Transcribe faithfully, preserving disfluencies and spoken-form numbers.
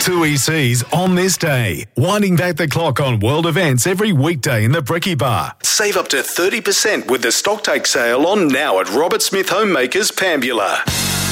two E Cs on this day. Winding back the clock on world events every weekday in the Brekkie Bar. Save up to thirty percent with the stocktake sale on now at Robert Smith Homemakers, Pambula.